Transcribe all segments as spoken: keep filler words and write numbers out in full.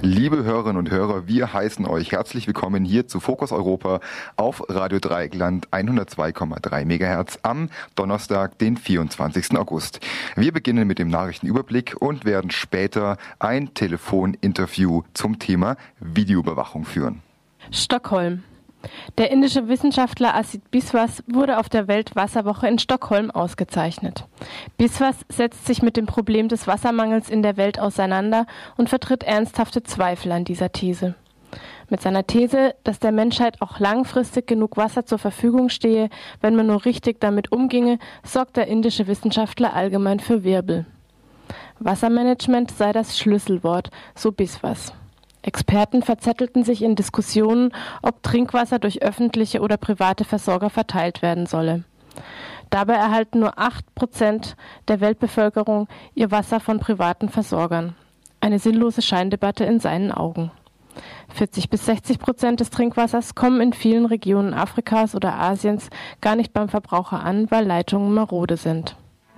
Liebe Hörerinnen und Hörer, wir heißen euch herzlich willkommen hier zu Fokus Europa auf Radio Dreieckland hundertzwei Komma drei Megahertz am Donnerstag, den vierundzwanzigsten August. Wir beginnen mit dem Nachrichtenüberblick und werden später ein Telefoninterview zum Thema Videoüberwachung führen. Stockholm. Der indische Wissenschaftler Asit Biswas wurde auf der Weltwasserwoche in Stockholm ausgezeichnet. Biswas setzt sich mit dem Problem des Wassermangels in der Welt auseinander und vertritt ernsthafte Zweifel an dieser These. Mit seiner These, dass der Menschheit auch langfristig genug Wasser zur Verfügung stehe, wenn man nur richtig damit umginge, sorgt der indische Wissenschaftler allgemein für Wirbel. Wassermanagement sei das Schlüsselwort, so Biswas. Experten verzettelten sich in Diskussionen, ob Trinkwasser durch öffentliche oder private Versorger verteilt werden solle. Dabei erhalten nur acht Prozent der Weltbevölkerung ihr Wasser von privaten Versorgern. Eine sinnlose Scheindebatte in seinen Augen. vierzig bis sechzig Prozent des Trinkwassers kommen in vielen Regionen Afrikas oder Asiens gar nicht beim Verbraucher an, weil Leitungen marode sind.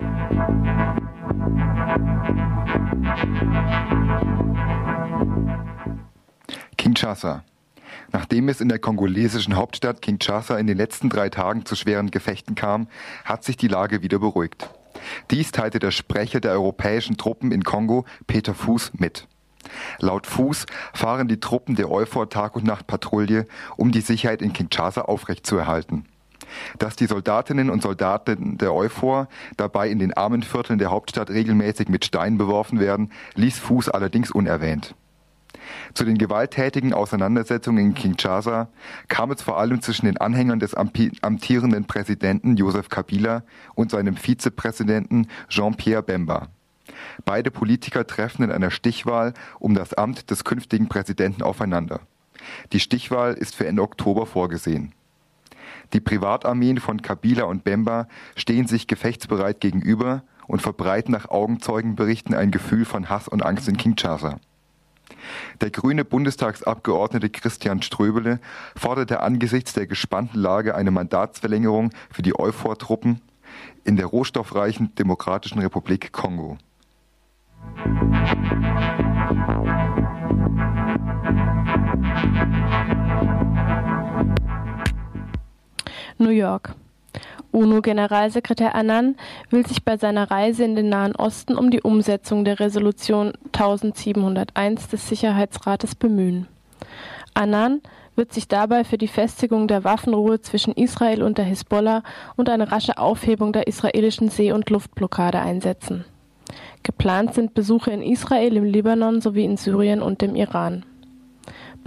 Kinshasa. Nachdem es in der kongolesischen Hauptstadt Kinshasa in den letzten drei Tagen zu schweren Gefechten kam, hat sich die Lage wieder beruhigt. Dies teilte der Sprecher der europäischen Truppen in Kongo, Peter Fuß, mit. Laut Fuß fahren die Truppen der EUFOR Tag und Nacht Patrouille, um die Sicherheit in Kinshasa aufrechtzuerhalten. Dass die Soldatinnen und Soldaten der EUFOR dabei in den armen Vierteln der Hauptstadt regelmäßig mit Steinen beworfen werden, ließ Fuß allerdings unerwähnt. Zu den gewalttätigen Auseinandersetzungen in Kinshasa kam es vor allem zwischen den Anhängern des amtierenden Präsidenten Joseph Kabila und seinem Vizepräsidenten Jean-Pierre Bemba. Beide Politiker treffen in einer Stichwahl um das Amt des künftigen Präsidenten aufeinander. Die Stichwahl ist für Ende Oktober vorgesehen. Die Privatarmeen von Kabila und Bemba stehen sich gefechtsbereit gegenüber und verbreiten nach Augenzeugenberichten ein Gefühl von Hass und Angst in Kinshasa. Der grüne Bundestagsabgeordnete Christian Ströbele forderte angesichts der gespannten Lage eine Mandatsverlängerung für die EUFOR-Truppen in der rohstoffreichen Demokratischen Republik Kongo. New York. UNO-Generalsekretär Annan will sich bei seiner Reise in den Nahen Osten um die Umsetzung der Resolution eintausendsiebenhunderteins des Sicherheitsrates bemühen. Annan wird sich dabei für die Festigung der Waffenruhe zwischen Israel und der Hisbollah und eine rasche Aufhebung der israelischen See- und Luftblockade einsetzen. Geplant sind Besuche in Israel, im Libanon sowie in Syrien und dem Iran.